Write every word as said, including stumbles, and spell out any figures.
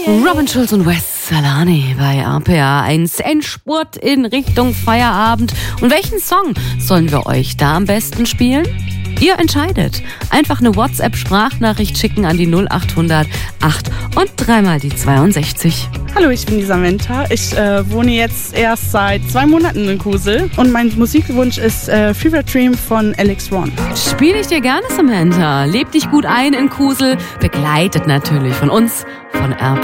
Robin Schulz und Wes Salani bei R P A eins. Endspurt in Richtung Feierabend. Und welchen Song sollen wir euch da am besten spielen? Ihr entscheidet. Einfach eine WhatsApp-Sprachnachricht schicken an die null acht hundert acht und dreimal die zweiundsechzig. Hallo, ich bin die Samantha. Ich äh, wohne jetzt erst seit zwei Monaten in Kusel und mein Musikwunsch ist äh, Fever Dream von Alex Ron. Spiele ich dir gerne, Samantha. Leb dich gut ein in Kusel, begleitet natürlich von uns, von R P A.